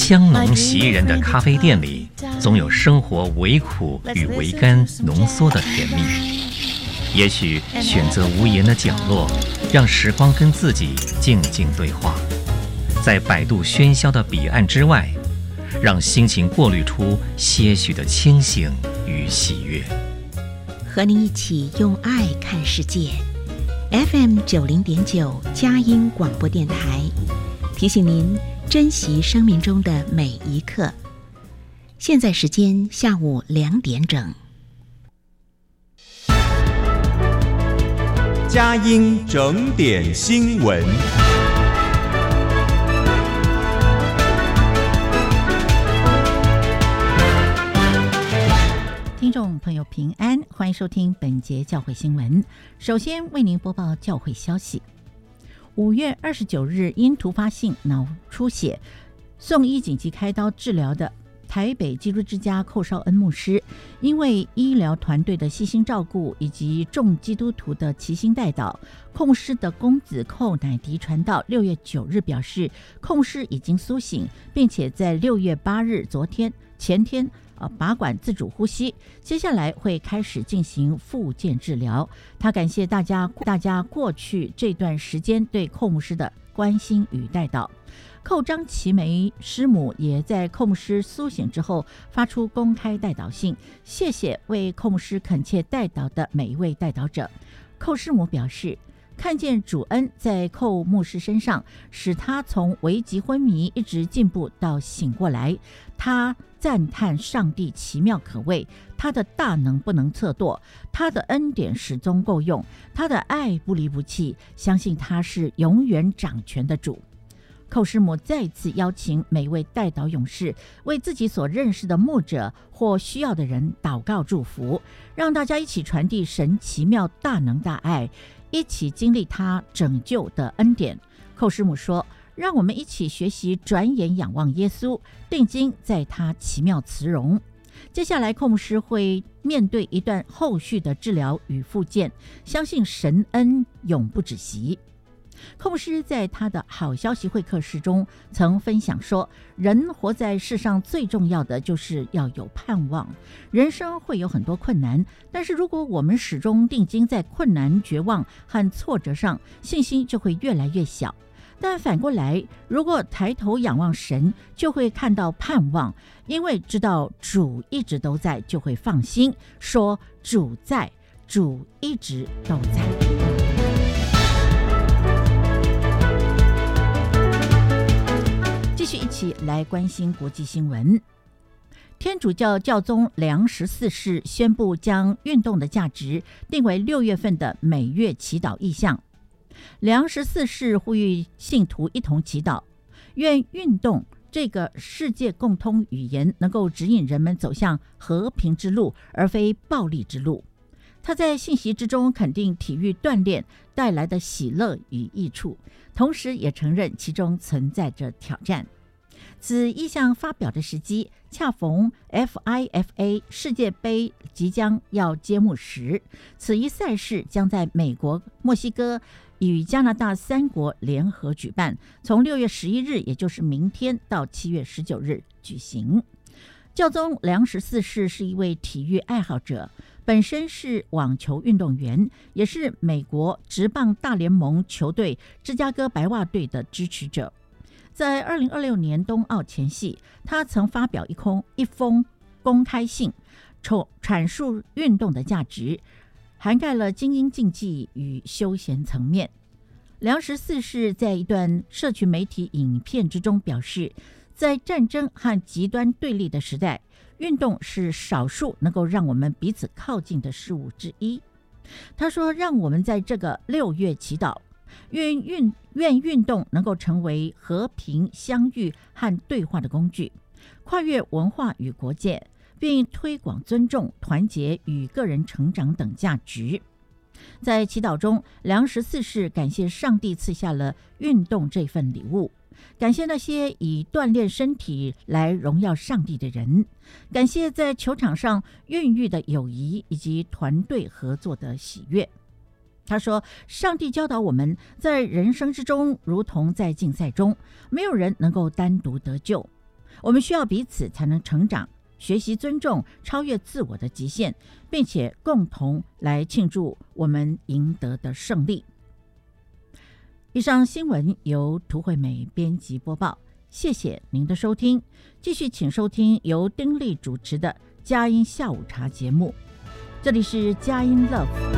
香浓袭人的咖啡店里，总有生活微苦与微甘浓缩的甜蜜。也许选择无言的角落，让时光跟自己静静对话，在摆渡喧嚣的彼岸之外，让心情过滤出些许的清醒与喜悦。 和您一起用爱看世界。FM 90.9佳音广播电台提醒您珍惜生命中的每一刻。现在时间下午2点整。 佳音整点新闻。 听众朋友平安，欢迎收听本节教会新闻。首先为您播报教会消息。5月29日因突发性脑出血送医紧急开刀治疗的台北基督之家寇绍恩牧师，因为医疗团队的悉心照顾以及众基督徒的齐心代祷，寇牧师的公子寇乃迪传道6月9日表示，寇牧师已经苏醒，并且在6月8日前天拔管自主呼吸，接下来会开始进行复健治疗。他感谢大家过去这段时间对寇牧师的关心与代祷。寇张其梅师母也在寇牧师苏醒之后发出公开代祷信，谢谢为寇牧师恳切代祷的每一位代祷者。寇师母表示，看见主恩在寇牧师身上，使他从危急昏迷一直进步到醒过来。他赞叹上帝奇妙可畏，他的大能不能测度，他的恩典始终够用，他的爱不离不弃，相信他是永远掌权的主。寇师母再次邀请每位代祷勇士为自己所认识的牧者或需要的人祷告祝福，让大家一起传递神奇妙大能大爱，一起经历他拯救的恩典。寇师母说，让我们一起学习转眼仰望耶稣，定睛在他奇妙慈容。接下来寇牧师会面对一段后续的治疗与复健，相信神恩永不止息。寇牧师在他的好消息会客室中曾分享说，人活在世上最重要的就是要有盼望。人生会有很多困难，但是如果我们始终定睛在困难、绝望和挫折上，信心就会越来越小。但反过来，如果抬头仰望神，就会看到盼望，因为知道主一直都在，就会放心说主在，主一直都在。继续一起来关心国际新闻。天主教教宗良14世宣布将运动的价值定为6月份的每月祈祷意向。良14世呼吁信徒一同祈祷，愿运动这个世界共通语言能够指引人们走向和平之路，而非暴力之路。他在信息之中肯定体育锻炼带来的喜乐与益处，同时也承认其中存在着挑战。此意向发表的时机恰逢 FIFA 世界杯即将要揭幕时，此一赛事将在美国、墨西哥与加拿大3国联合举办，从6月11日，也就是明天到7月19日举行。教宗良14世是一位体育爱好者，本身是网球运动员，也是美国职棒大联盟球队芝加哥白袜队的支持者。在2026年冬奥前夕，他曾发表一封公开信，阐述运动的价值，涵盖了精英竞技与休闲层面。良14世在一段社群媒体影片之中表示，在战争和极端对立的时代，运动是少数能够让我们彼此靠近的事物之一。他说，让我们在这个6月祈祷，愿运动能够成为和平相遇和对话的工具，跨越文化与国界，并推广尊重、团结与个人成长等价值。在祈祷中，良14世感谢上帝赐下了运动这份礼物，感谢那些以锻炼身体来荣耀上帝的人，感谢在球场上孕育的友谊以及团队合作的喜悦。他说，上帝教导我们，在人生之中如同在竞赛中，没有人能够单独得救。 我们需要彼此才能成长，学习尊重，超越自我的极限，并且共同来庆祝我们赢得的胜利。以上新闻由涂惠美编辑播报，谢谢您的收听。继续请收听由丁莉主持的佳音下午茶节目，这里是佳音 Love。